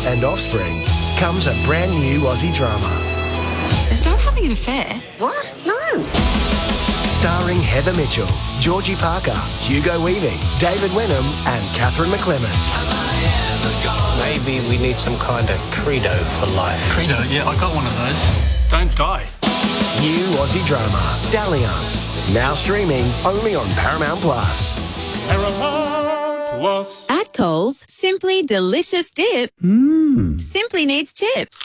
and Offspring comes a brand new Aussie drama. Is Dad having an affair? What? No. Starring Heather Mitchell, Georgie Parker, Hugo Weaving, David Wenham and Catherine McClements. Maybe we need some kind of credo for life. Credo? Yeah, I got one of those. Don't die. New Aussie drama, Dalliance. Now streaming only on Paramount Plus. Paramount Plus. At Coles, Simply Delicious Dip simply needs chips.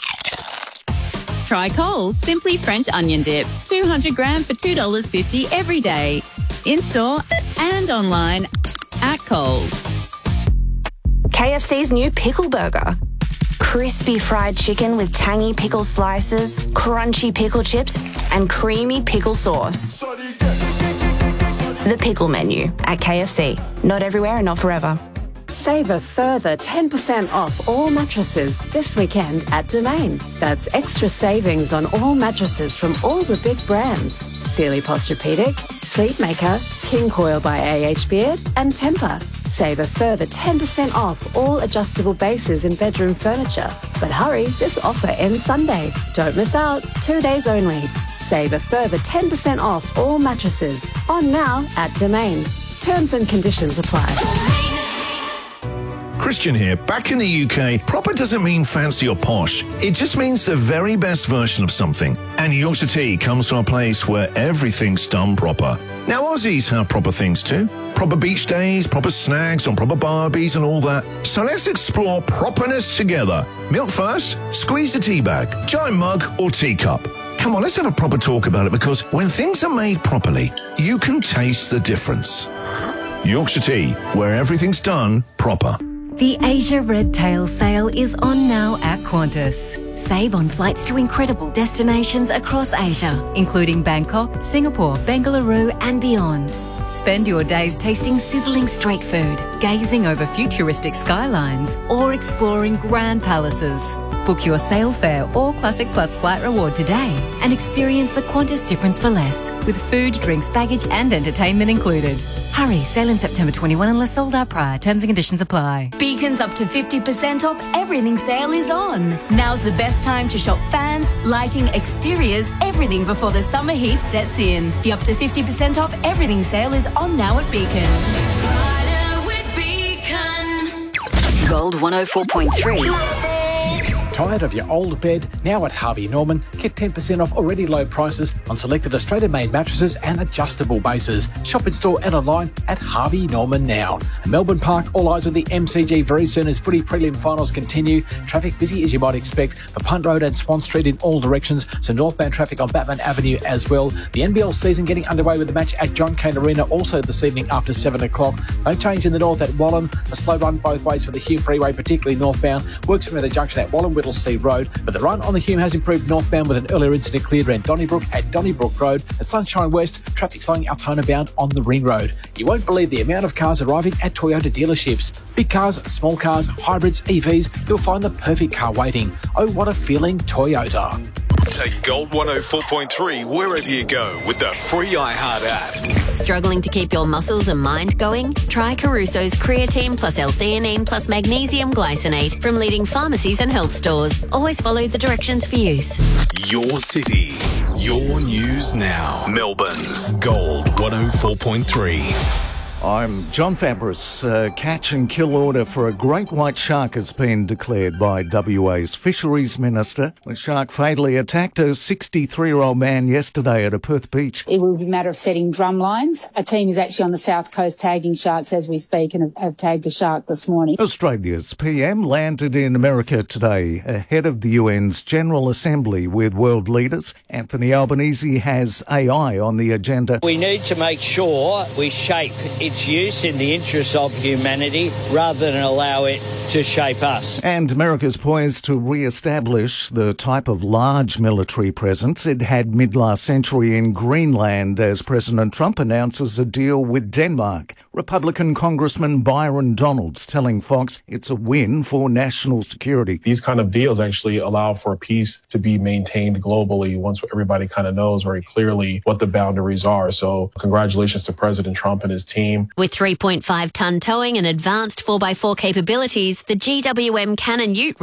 Try Coles Simply French Onion Dip, 200 gram for $2.50 every day. In-store and online at Coles. KFC's new pickle burger. Crispy fried chicken with tangy pickle slices, crunchy pickle chips, and creamy pickle sauce. The pickle menu at KFC. Not everywhere and not forever. Save a further 10% off all mattresses this weekend at Domain. That's extra savings on all mattresses from all the big brands. Sealy Posturepedic, Sleepmaker, King Coil by AH Beard, and Tempur. Save a further 10% off all adjustable bases and bedroom furniture. But hurry, this offer ends Sunday. Don't miss out. 2 days only. Save a further 10% off all mattresses. On now at Domain. Terms and conditions apply. Christian here. Back in the UK, proper doesn't mean fancy or posh. It just means the very best version of something. And Yorkshire Tea comes from a place where everything's done proper. Now, Aussies have proper things too. Proper beach days, proper snags on proper barbies and all that. So let's explore properness together. Milk first, squeeze the tea bag, giant mug or teacup. Come on, let's have a proper talk about it, because when things are made properly, you can taste the difference. Yorkshire Tea, where everything's done proper. The Asia Red Tail sale is on now at Qantas. Save on flights to incredible destinations across Asia, including Bangkok, Singapore, Bengaluru and beyond. Spend your days tasting sizzling street food, gazing over futuristic skylines or exploring grand palaces. Book your sail fare or Classic Plus flight reward today and experience the Qantas difference for less, with food, drinks, baggage and entertainment included. Hurry, sale in September 21 unless sold out prior. Terms and conditions apply. Beacon's up to 50% off everything sale is on. Now's the best time to shop fans, lighting, exteriors, everything before the summer heat sets in. The up to 50% off everything sale is on now at Beacon. Gold 104.3. Tired of your old bed? Now at Harvey Norman, get 10% off already low prices on selected Australian-made mattresses and adjustable bases. Shop in store and online at Harvey Norman now. Melbourne Park, all eyes on the MCG very soon as footy prelim finals continue. Traffic busy as you might expect for Punt Road and Swan Street in all directions, so northbound traffic on Batman Avenue as well. The NBL season getting underway with the match at John Cain Arena also this evening after 7 o'clock. No change in the north at Wallan. A slow run both ways for the Hume Freeway, particularly northbound. Works around the junction at Wallan Whittlesea Road, but the run on the Hume has improved northbound with an earlier incident cleared around Donnybrook at Donnybrook Road. At Sunshine West, traffic slowing Altona bound on the Ring Road. You won't believe the amount of cars arriving at Toyota dealerships. Big cars, small cars, hybrids, EVs, you'll find the perfect car waiting. Oh, what a feeling, Toyota. Take Gold 104.3 wherever you go with the free iHeart app. Struggling to keep your muscles and mind going? Try Caruso's creatine plus L-theanine plus magnesium glycinate from leading pharmacies and health stores. Always follow the directions for use. Your city, your news now. Melbourne's Gold 104.3. I'm John Fabris. Catch and kill order for a great white shark has been declared by WA's Fisheries Minister. The shark fatally attacked a 63-year-old man yesterday at a Perth beach. It will be a matter of setting drum lines. A team is actually on the south coast tagging sharks as we speak and have tagged a shark this morning. Australia's PM landed in America today ahead of the UN's General Assembly with world leaders. Anthony Albanese has AI on the agenda. We need to make sure we shape its use in the interests of humanity rather than allow it to shape us. And America's poised to re-establish the type of large military presence it had mid-last century in Greenland as President Trump announces a deal with Denmark. Republican Congressman Byron Donalds telling Fox it's a win for national security. These kind of deals actually allow for peace to be maintained globally once everybody kind of knows very clearly what the boundaries are. So congratulations to President Trump and his team. With 3.5-ton towing and advanced 4x4 capabilities, the GWM Cannon Ute